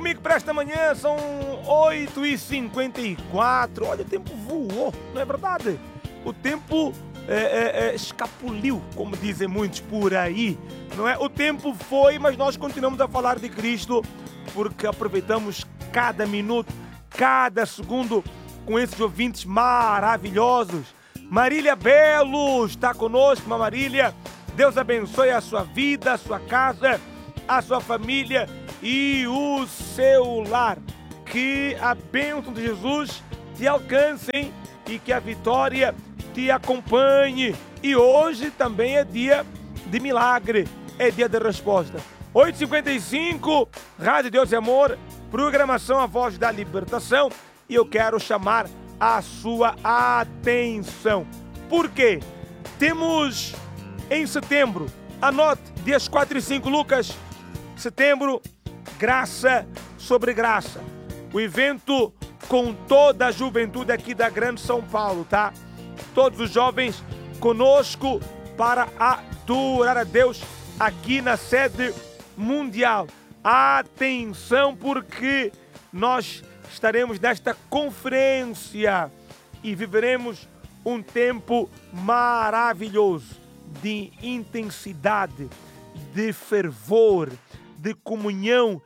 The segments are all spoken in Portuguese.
comigo para esta manhã, são 8h54. Olha, o tempo voou, não é verdade? O tempo escapuliu, como dizem muitos por aí, não é? O tempo foi, mas nós continuamos a falar de Cristo, porque aproveitamos cada minuto, cada segundo com esses ouvintes maravilhosos. Marília Belo está conosco, Marília. Deus abençoe a sua vida, a sua casa, a sua família e o seu lar. Que a bênção de Jesus te alcance, hein? E que a vitória te acompanhe. E hoje também é dia de milagre, é dia de resposta. 8h55, Rádio Deus e Amor, programação A Voz da Libertação. E eu quero chamar a sua atenção. Por quê? Temos em setembro, anote, dias 4 e 5, Lucas, setembro, graça sobre graça. O evento com toda a juventude aqui da Grande São Paulo, tá? Todos os jovens conosco para adorar a Deus aqui na sede mundial. Atenção, porque nós estaremos nesta conferência e viveremos um tempo maravilhoso de intensidade, de fervor, de comunhão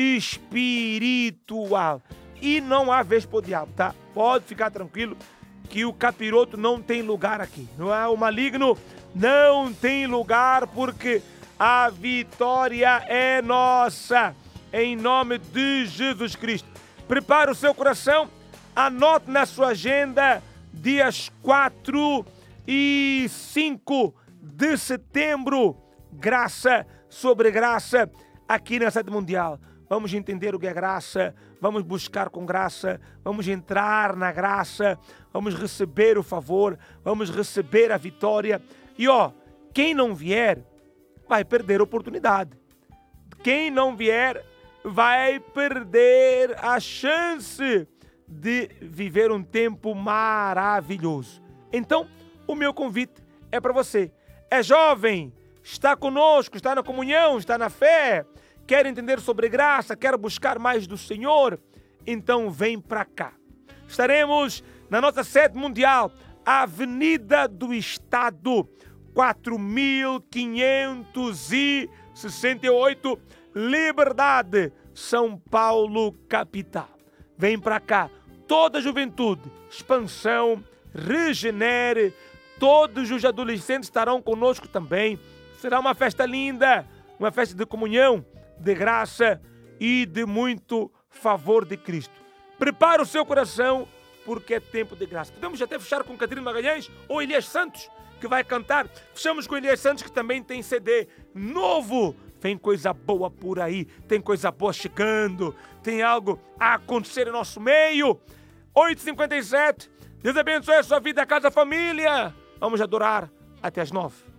espiritual. E não há vez para o diabo, tá? Pode ficar tranquilo que o capiroto não tem lugar aqui. Não é? O maligno não tem lugar, porque a vitória é nossa. Em nome de Jesus Cristo. Prepare o seu coração, anote na sua agenda, dias 4 e 5 de setembro, graça sobre graça, aqui na sede mundial. Vamos entender o que é graça, vamos buscar com graça, vamos entrar na graça, vamos receber o favor, vamos receber a vitória. E quem não vier, vai perder a oportunidade. Quem não vier, vai perder a chance de viver um tempo maravilhoso. Então, o meu convite é para você. É jovem, está conosco, está na comunhão, está na fé, quer entender sobre graça, quer buscar mais do Senhor, então vem para cá. Estaremos na nossa sede mundial, Avenida do Estado, 4568, Liberdade, São Paulo, capital. Vem para cá, toda a juventude, expansão, regenere, todos os adolescentes estarão conosco também. Será uma festa linda, uma festa de comunhão, de graça e de muito favor de Cristo. Prepara o seu coração, porque é tempo de graça. Podemos até fechar com Catarina Magalhães ou Elias Santos, que vai cantar. Fechamos com Elias Santos, que também tem CD novo. Tem coisa boa por aí, tem coisa boa chegando, tem algo a acontecer em nosso meio. 8h57, Deus abençoe a sua vida, a casa, a família. Vamos adorar até as 9h.